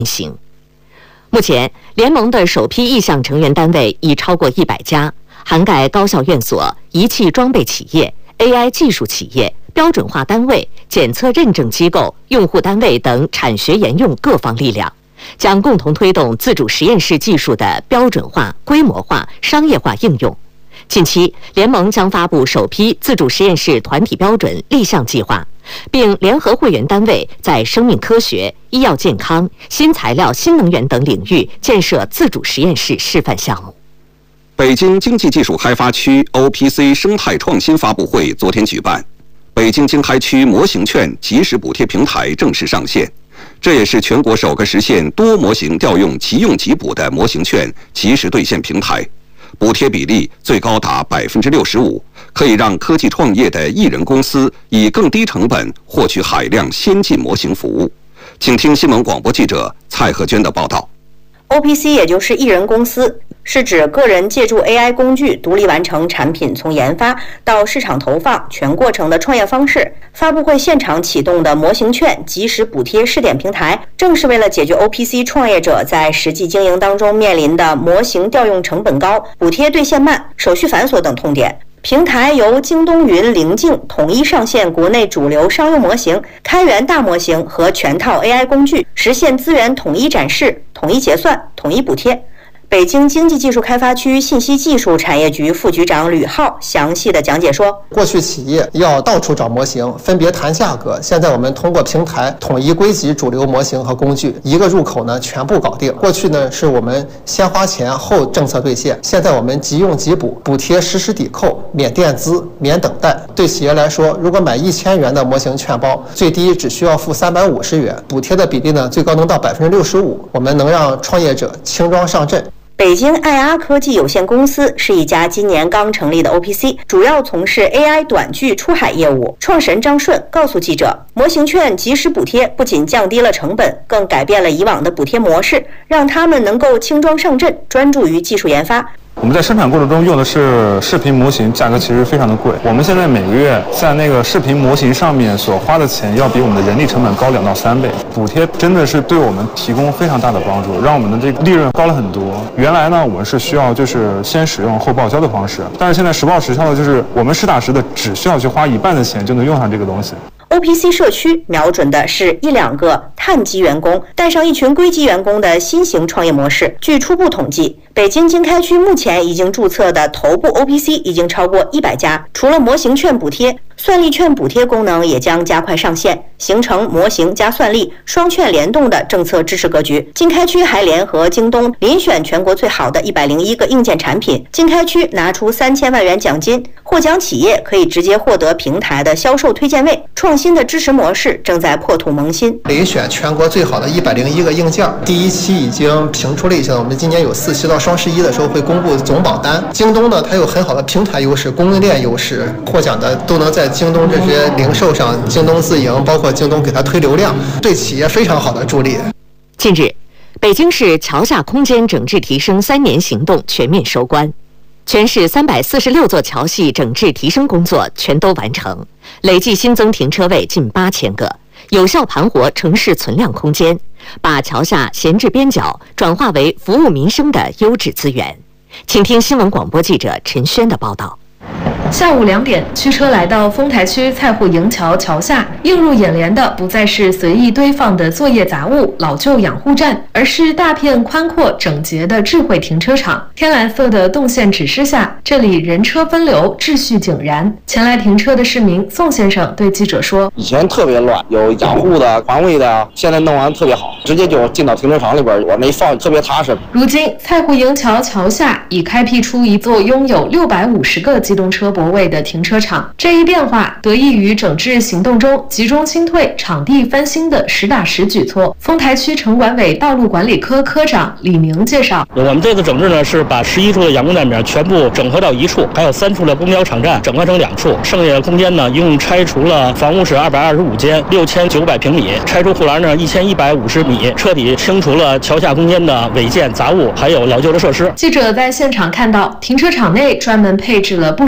行。目前，联盟的首批意向成员单位已超过100家，涵盖高校院所、仪器装备企业、AI 技术企业、标准化单位、检测认证机构、用户单位等产学研用各方力量，将共同推动自主实验室技术的标准化、规模化、商业化应用。近期，联盟将发布首批自主实验室团体标准立项计划，并联合会员单位在生命科学、医药健康、新材料、新能源等领域建设自主实验室示范项目。 北京经济技术开发区 OPC 生态创新发布会昨天举办，北京经开区模型券即时补贴平台正式上线，这也是全国首个实现多模型调用即用即补的模型券即时兑现平台。补贴比例最高达65%，可以让科技创业的艺人公司以更低成本获取海量先进模型服务。请听新闻广播记者蔡和娟的报道。 OPC 也就是艺人公司，是指个人借助 AI 工具独立完成产品从研发到市场投放全过程的创业方式。发布会现场启动的模型券即时补贴试点平台，正是为了解决 OPC 创业者在实际经营当中面临的模型调用成本高、补贴兑现慢、手续繁琐等痛点。平台由京东云棱镜统一上线国内主流商用模型、开源大模型和全套 AI 工具，实现资源统一展示、统一结算、统一补贴。北京经济技术开发区信息技术产业局副局长吕浩详细的讲解说， 过去企业要到处找模型，分别谈价格，现在我们通过平台统一归集主流模型和工具，一个入口呢全部搞定。过去呢是我们先花钱后政策兑现，现在我们即用即补，补贴实时抵扣，免垫资，免等待。对企业来说，如果买1000元的模型券包，最低只需要付350元，补贴的比例呢最高能到65%，我们能让创业者轻装上阵。 北京爱阿科技有限公司是一家今年刚成立的 OPC， 主要从事 AI 短剧出海业务。创始人张顺告诉记者，模型券即时补贴不仅降低了成本，更改变了以往的补贴模式，让他们能够轻装上阵，专注于技术研发。 我们在生产过程中用的是视频模型，价格其实非常的贵。我们现在每个月在那个视频模型上面所花的钱，要比我们的人力成本高2到3倍。补贴真的是对我们提供非常大的帮助，让我们的这个利润高了很多。原来呢，我们是需要就是先使用后报销的方式，但是现在实报实销的就是我们实打实的只需要去花1半的钱就能用上这个东西。 OPC 社区瞄准的是1-2个碳基员工带上一群硅基员工的新型创业模式。据初步统计，北京经开区目前已经注册的头部 OPC 已经超过100家。除了模型券补贴，算力券补贴功能也将加快上线，形成模型加算力双券联动的政策支持格局。经开区还联合京东遴选全国最好的101个硬件产品，经开区拿出3000万元奖金，获奖企业可以直接获得平台的销售推荐位。创新的支持模式正在破土萌新， 遴选全国最好的101个硬件，第1期已经评出了一些，我们今年有4期，到双11的时候会公布总榜单。京东呢，它有很好的平台优势、供应链优势，获奖的都能在京东这些零售上，京东自营，包括京东给它推流量，对企业非常好的助力。 近日，北京市桥下空间整治提升3年行动全面收官。全市346座桥系整治提升工作全都完成，累计新增停车位近8000个，有效盘活城市存量空间，把桥下闲置边角转化为服务民生的优质资源。请听新闻广播记者陈轩的报道。 下午2点，驱车来到丰台区蔡户营桥桥下，映入眼帘的不再是随意堆放的作业杂物、老旧养护站，而是大片宽阔整洁的智慧停车场。天蓝色的动线指示下，这里人车分流，秩序井然。前来停车的市民宋先生对记者说：“ 以前特别乱，有养护的、环卫的，现在弄完特别好，直接就进到停车场里边，往那一放特别踏实。” 如今，蔡户营桥桥下已开辟出一座拥有650个机动车泊位的停车场，这一变化得益于整治行动中集中清退、场地翻新的实打实举措。丰台区城管委道路管理科科长李明介绍， 我们这次整治呢是把11处的养工站点全部整合到1处，还有3处的公交场站整合成2处，剩下的空间呢一共拆除了房屋室225间，6900平米，拆除护栏呢1150米，彻底清除了桥下空间的违建杂物，还有老旧的设施。 记者在现场看到，停车场内专门配置了不少于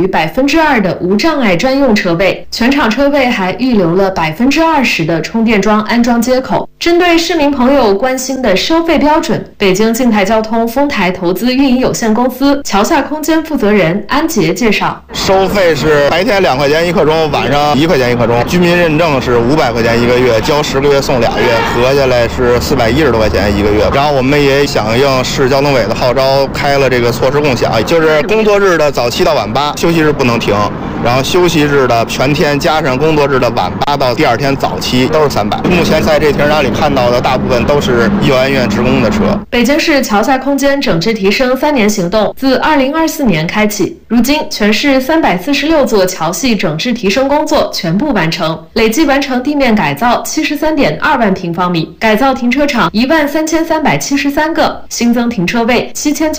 2%的无障碍专用车位，全场车位还预留了20%的充电桩安装接口。针对市民朋友关心的收费标准，北京静态交通丰台投资运营有限公司桥下空间负责人安杰介绍， 收费是白天2块钱1刻钟，晚上1块钱1刻钟。居民认证是500块钱1个月，交10个月送2月，合下来是410多块钱1个月。然后我们也响应市交通委的号召，开了这个措施共享，就是工作日的早7到晚8，休息日不能停。然后休息日的全天加上工作日的晚8到第2天早7都是300。目前在这停车场里看到的大部分都是幼儿园职工的车。 北京市桥下空间整治提升3年行动自2024年开启，如今全市346座桥系整治提升工作全部完成，累计完成地面改造73.2万平方米，改造停车场13373个，新增停车位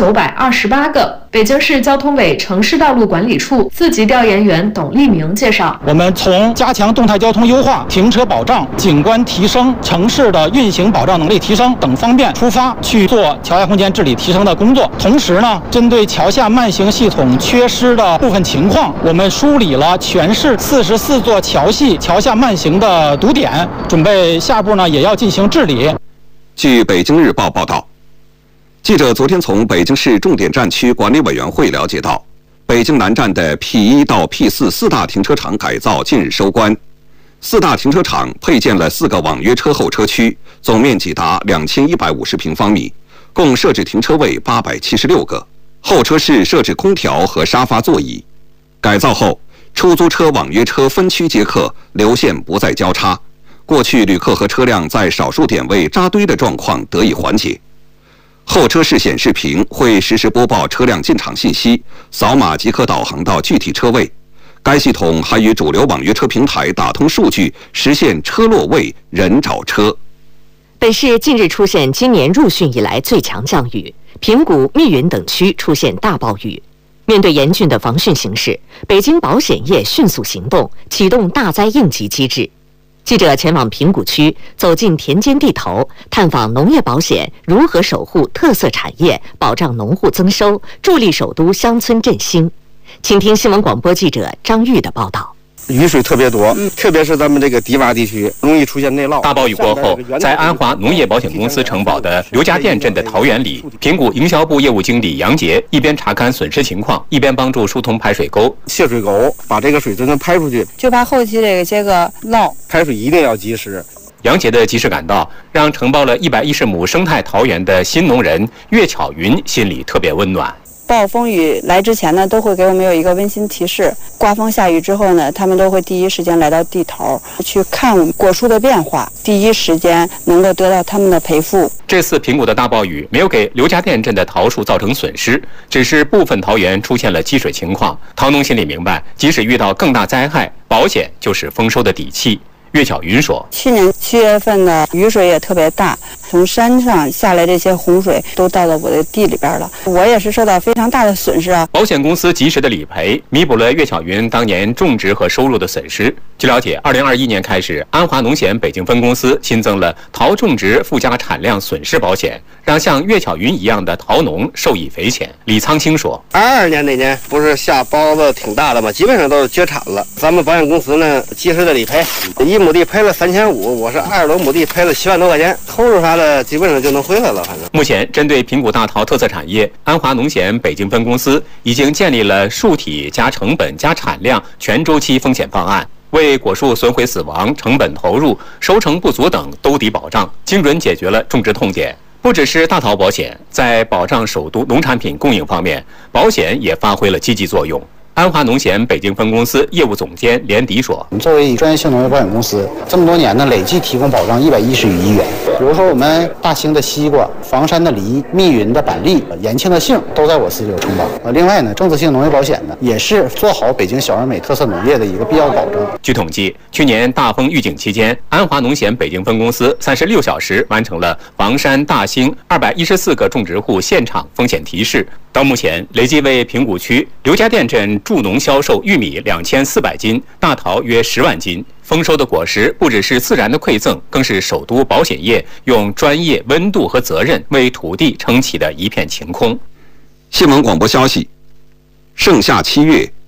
7928个。北京市交通委城市道路管理处4级调研员董立明介绍， 我们从加强动态交通优化、停车保障、景观提升、城市的运行保障能力提升等方面出发，去做桥下空间治理提升的工作。同时呢，针对桥下慢行系统缺失的部分情况，我们梳理了全市44座桥系桥下慢行的堵点，准备下步呢也要进行治理。 据北京日报报道，记者昨天从北京市重点站区管理委员会了解到，北京南站的 P1 到 P4 4大停车场改造近日收官。4大停车场配建了4个网约车候车区，总面积达2150平方米，共设置停车位876个，候车室设置空调和沙发座椅。改造后，出租车、网约车分区接客，流线不再交叉，过去旅客和车辆在少数点位扎堆的状况得以缓解。候车室显示屏会实时播报车辆进场信息，扫码即可导航到具体车位。该系统还与主流网约车平台打通数据，实现车落位、人找车。 本市近日出现今年入汛以来最强降雨，平谷、密云等区出现大暴雨。面对严峻的防汛形势，北京保险业迅速行动，启动大灾应急机制。记者前往平谷区，走进田间地头，探访农业保险如何守护特色产业，保障农户增收，助力首都乡村振兴。请听新闻广播记者张玉的报道。 雨水特别多，特别是咱们这个低洼地区容易出现内涝。 大暴雨过后，在安华农业保险公司承保的刘家店镇的桃园里，平谷营销部业务经理杨杰一边查看损失情况，一边帮助疏通排水沟、 泄水沟，把这个水真正排出去， 就怕后期这个涝， 排水一定要及时。 杨杰的及时赶到，让承包了110亩生态桃园的新农人岳巧云心里特别温暖。 暴风雨来之前呢，都会给我们有一个温馨提示。刮风下雨之后呢，他们都会第一时间来到地头去看我们果树的变化，第一时间能够得到他们的赔付。 这次平谷的大暴雨没有给刘家店镇的桃树造成损失，只是部分桃园出现了积水情况。桃农心里明白，即使遇到更大灾害，保险就是丰收的底气。岳巧云说， 去年7月份的雨水也特别大，从山上下来这些洪水都到了我的地里边了，我也是受到非常大的损失啊。 保险公司及时的理赔，弥补了岳巧云当年种植和收入的损失。据了解，2021年开始，安华农险北京分公司新增了桃种植附加产量损失保险，让像岳巧云一样的桃农受益匪浅。李苍青说 ，22年那年不是下包子挺大的吗？基本上都是绝产了。咱们保险公司呢，及时的理赔，1亩地赔了3500，我是20多亩地赔了7万多块钱，投入啥的基本上就能回来了。反正目前针对平谷大桃特色产业，安华农险北京分公司已经建立了树体加成本加产量全周期风险方案，为果树损毁死亡、成本投入、收成不足等兜底保障，精准解决了种植痛点。不只是大桃保险，在保障首都农产品供应方面，保险也发挥了积极作用。安华农险北京分公司业务总监连迪说， 我们作为专业性农业保险公司，这么多年呢，累计提供保障110余亿元。比如说我们大兴的西瓜、房山的梨、密云的板栗、延庆的杏都在我司里有承保。另外呢，政策性农业保险呢，也是做好北京小而美特色农业的一个必要保证。 据统计，去年大风预警期间，安华农险北京分公司36小时完成了房山、大兴214个种植户现场风险提示。到目前，累计为平谷区刘家店镇助农销售玉米2400斤，大桃约10万斤。丰收的果实不只是自然的馈赠，更是首都保险业用专业、温度和责任为土地撑起的一片晴空。 新闻广播消息：盛夏7月，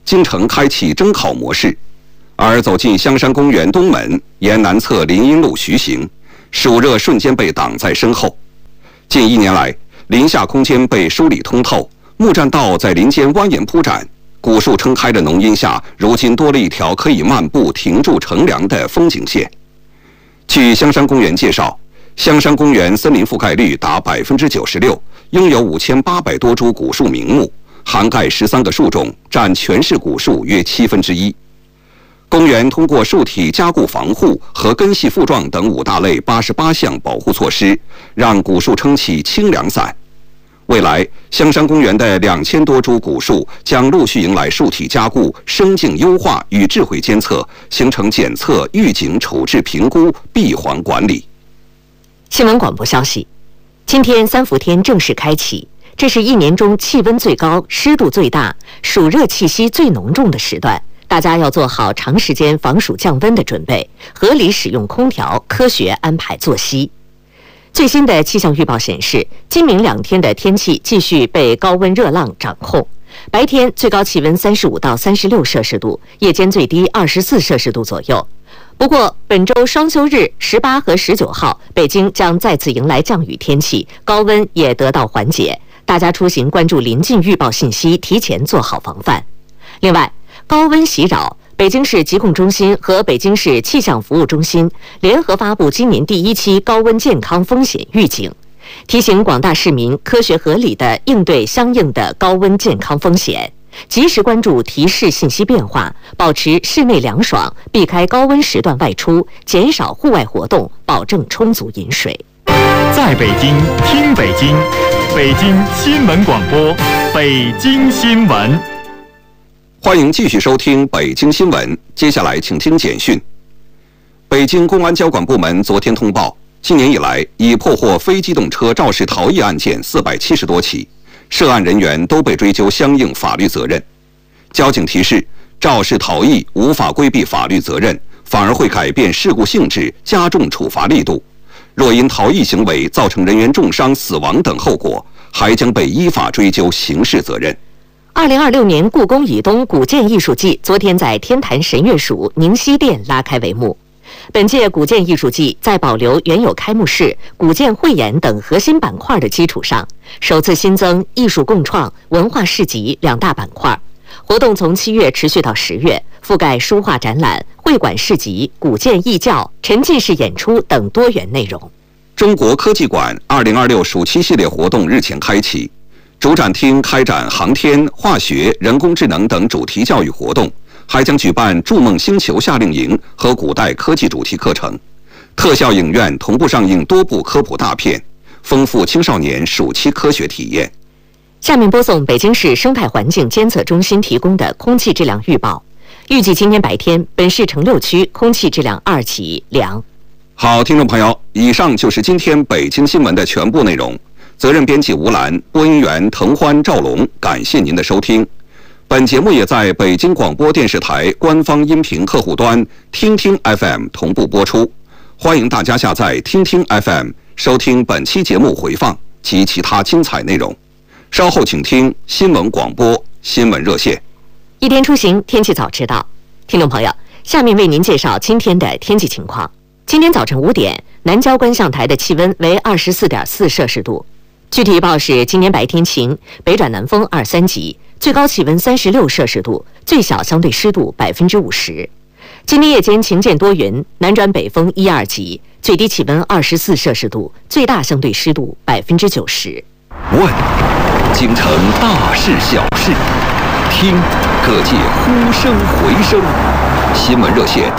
京城开启征考模式。而走进香山公园东门，沿南侧林荫路徐行，暑热瞬间被挡在身后。近1年来，林下空间被梳理通透，木栈道在林间蜿蜒铺展，古树撑开的浓荫下，如今多了一条可以漫步停驻乘凉的风景线。据香山公园介绍，香山公园森林覆盖率达96%，拥有5800多株古树名木，涵盖13个树种，占全市古树约1/7。公园通过树体加固防护和根系附状等5大类88项保护措施，让古树撑起清凉伞。未来，香山公园的2000多株古树将陆续迎来树体加固、生境优化与智慧监测，形成检测、预警、处置、评估、闭环管理。 新闻广播消息，今天3伏天正式开启，这是1年中气温最高、湿度最大、暑热气息最浓重的时段。大家要做好长时间防暑降温的准备，合理使用空调，科学安排作息。最新的气象预报显示，今明2天的天气继续被高温热浪掌控。白天最高气温35到36摄氏度，夜间最低24摄氏度左右。不过，本周双休日18和19号，北京将再次迎来降雨天气，高温也得到缓解。大家出行关注临近预报信息，提前做好防范。另外，高温袭扰，北京市疾控中心和北京市气象服务中心联合发布今年第1期高温健康风险预警，提醒广大市民科学合理地应对相应的高温健康风险，及时关注提示信息变化，保持室内凉爽，避开高温时段外出，减少户外活动，保证充足饮水。 在北京听北京，北京新闻广播，北京新闻。 欢迎继续收听北京新闻，接下来请听简讯。北京公安交管部门昨天通报，今年以来已破获非机动车肇事逃逸案件470多起，涉案人员都被追究相应法律责任。交警提示，肇事逃逸无法规避法律责任，反而会改变事故性质，加重处罚力度。若因逃逸行为造成人员重伤、死亡等后果，还将被依法追究刑事责任。 2026年故宫以东古建艺术季昨天在天坛神乐署宁西殿拉开帷幕。本届古建艺术季在保留原有开幕式、古建汇演等核心板块的基础上，首次新增艺术共创、文化市集2大板块。活动从7月持续到10月，覆盖书画展览、会馆市集、古建艺教、沉浸式演出等多元内容。 中国科技馆2026暑期系列活动日前开启。主展厅开展航天、化学、人工智能等主题教育活动，还将举办筑梦星球夏令营和古代科技主题课程。特效影院同步上映多部科普大片，丰富青少年暑期科学体验。 下面播送北京市生态环境监测中心提供的空气质量预报。预计今天白天，本市城6区空气质量2级良。 好，听众朋友，以上就是今天北京新闻的全部内容。责任编辑吴兰，播音员滕欢、赵龙，感谢您的收听。本节目也在北京广播电视台官方音频客户端听听 FM 同步播出，欢迎大家下载听听 FM 收听本期节目回放及其他精彩内容。稍后请听新闻广播新闻热线。 一天出行，天气早知道。听众朋友，下面为您介绍今天的天气情况。今天早晨5点，南郊观象台的气温为24.4摄氏度。具体预报是：今天白天晴，北转南风2、3级，最高气温36摄氏度，最小相对湿度50%。今天夜间晴间多云，南转北风1、2级，最低气温24摄氏度，最大相对湿度90%。 问京城大事小事，听各界呼声回声。新闻热线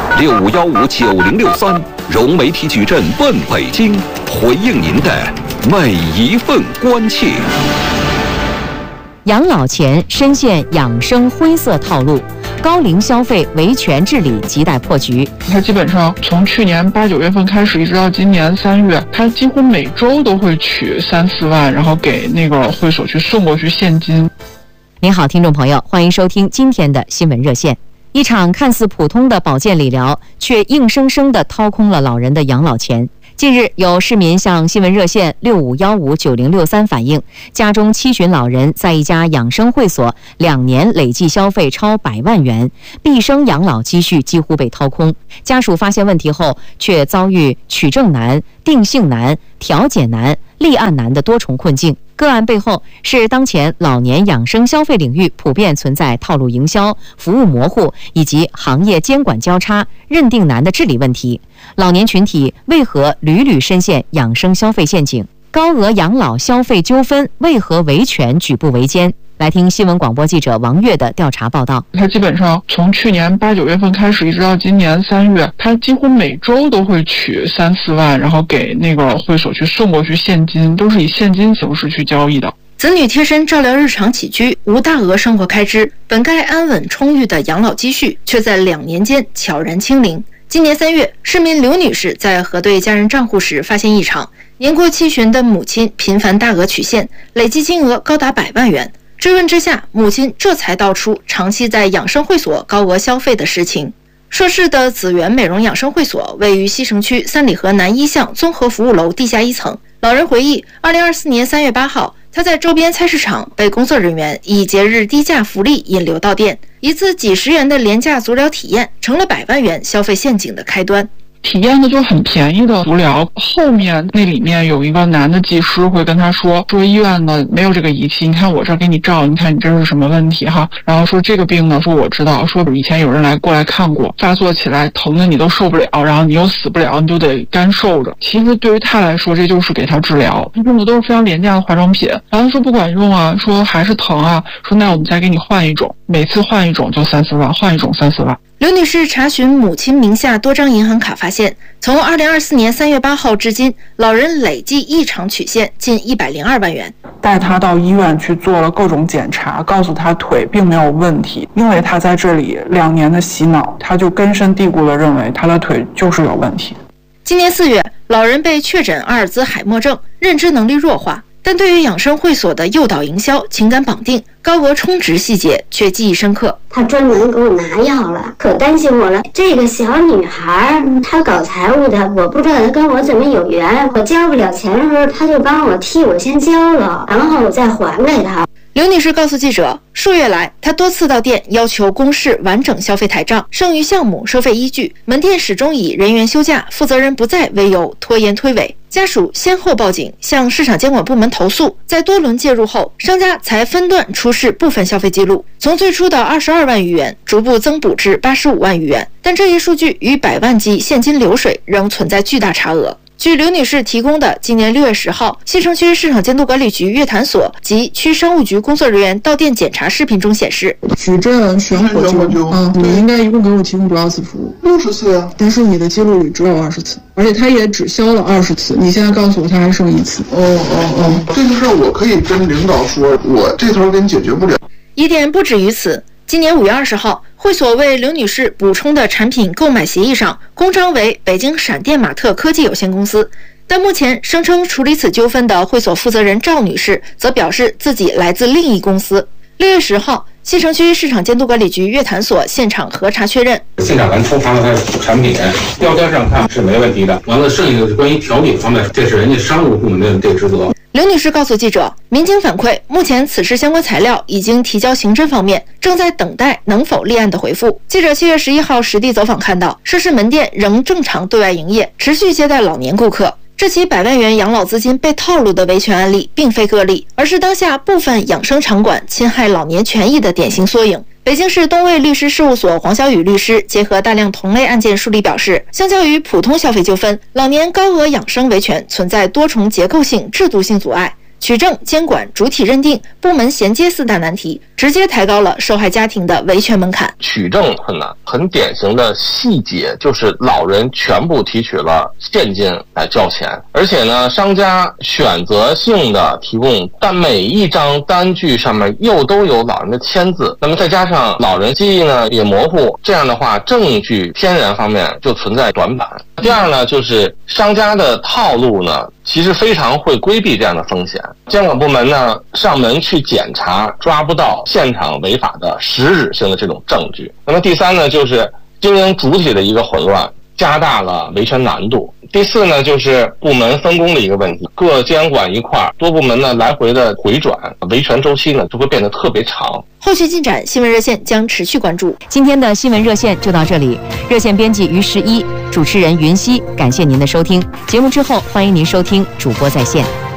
65159063，融媒体矩阵问北京，回应您的每一份关切。 养老钱深陷养生灰色套路，高龄消费维权治理亟待破局。 他基本上从去年8、9月份开始，一直到今年3月，他几乎每周都会取3、4万，然后给那个会所去送过去现金。 您好，听众朋友，欢迎收听今天的新闻热线。一场看似普通的保健理疗，却硬生生地掏空了老人的养老钱。 近日，有市民向新闻热线65159063反映，家中7旬老人在一家养生会所2年累计消费超100万元，毕生养老积蓄几乎被掏空。家属发现问题后，却遭遇取证难、定性难、调解难、立案难的多重困境。个案背后是当前老年养生消费领域普遍存在套路营销、服务模糊以及行业监管交叉、认定难的治理问题。老年群体为何屡屡深陷养生消费陷阱？高额养老消费纠纷为何维权举步维艰？来听新闻广播记者王悦的调查报道。 他基本上从去年8、9月份开始，一直到今年3月，他几乎每周都会取3、4万，然后给那个会所去送过去现金，都是以现金形式去交易的。 子女贴身照料日常起居，无大额生活开支，本该安稳充裕的养老积蓄，却在2年间悄然清零。今年3月，市民刘女士在核对家人账户时发现异常，年过7旬的母亲频繁大额取现，累计金额高达100万元。追问之下，母亲这才道出长期在养生会所高额消费的实情。涉事的紫源美容养生会所位于西城区三里河南1巷综合服务楼地下1层。老人回忆，2024年3月8号，他在周边菜市场被工作人员以节日低价福利引流到店，一次几十元的廉价足疗体验，成了100万元消费陷阱的开端。 体验的就很便宜的足疗，后面那里面有一个男的技师会跟他说医院呢没有这个仪器，你看我这儿给你照，你看你这是什么问题哈，然后说这个病呢，说我知道，说以前有人过来看过，发作起来疼的你都受不了，然后你又死不了，你就得干受着。其实对于他来说，这就是给他治疗，用的都是非常廉价的化妆品，然后说不管用啊，说还是疼啊，说那我们再给你换一种，每次换一种就3、4万，换一种3、4万。 刘女士查询母亲名下多张银行卡，发现从2024年3月8号至今，老人累计异常取现近102万元。 带他到医院去做了各种检查，告诉他腿并没有问题，因为他在这里2年的洗脑，他就根深蒂固地认为他的腿就是有问题。 今年4月，老人被确诊阿尔兹海默症，认知能力弱化。但对于养生会所的诱导营销、情感绑定、高额充值细节却记忆深刻。 他专门给我拿药了，可担心我了。这个小女孩，她搞财务的，我不知道她跟我怎么有缘。我交不了钱的时候，她就帮我替我先交了，然后我再还给她。 刘女士告诉记者，数月来，她多次到店要求公示完整消费台账、剩余项目收费依据，门店始终以人员休假、负责人不在为由拖延推诿。家属先后报警，向市场监管部门投诉，在多轮介入后，商家才分段出示部分消费记录，从最初的22万余元逐步增补至85万余元，但这一数据与100万级现金流水仍存在巨大差额。据刘女士提供的今年6月10号西城区市场监督管理局乐坛所及区商务局工作人员到店检查视频中显示， 矩阵选火灸，你应该一共给我提供多少次服务？60次呀，但是你的记录里只有20次，而且他也只消了20次，你现在告诉我他还剩1次。 这个事儿我可以跟领导说，我这头给你解决不了。 疑点不止于此。今年5月20号，会所为刘女士补充的产品购买协议上公章为北京闪电玛特科技有限公司，但目前声称处理此纠纷的会所负责人赵女士则表示自己来自另一公司。6月10号，西城区市场监督管理局乐坛所现场核查确认， 现场咱抽查了他的产品，标签上看是没问题的。完了，剩下的是关于调解方面，这是人家商务部门的这职责。 刘女士告诉记者，民警反馈，目前此事相关材料已经提交刑侦方面，正在等待能否立案的回复。记者7月11号实地走访看到，涉事门店仍正常对外营业，持续接待老年顾客。这起100万元养老资金被套路的维权案例并非个例，而是当下部分养生场馆侵害老年权益的典型缩影。北京市东卫律师事务所黄小雨律师结合大量同类案件梳理表示，相较于普通消费纠纷，老年高额养生维权存在多重结构性、制度性阻碍，取证、监管、主体认定、部门衔接4大难题，直接抬高了受害家庭的维权门槛。 取证很难，很典型的细节就是老人全部提取了现金来交钱，而且呢，商家选择性的提供，但每一张单据上面又都有老人的签字，那么再加上老人记忆呢也模糊，这样的话证据天然方面就存在短板。第二呢，就是商家的套路呢其实非常会规避这样的风险，监管部门呢上门去检查，抓不到现场违法的实质性的这种证据。那么第三呢，就是经营主体的一个混乱， 加大了维权难度。第四呢，就是部门分工的一个问题，各监管一块儿，多部门呢来回的回转，维权周期呢就会变得特别长。 后续进展，新闻热线将持续关注。 今天的新闻热线就到这里，热线编辑于11，主持人云溪，感谢您的收听。节目之后，欢迎您收听主播在线。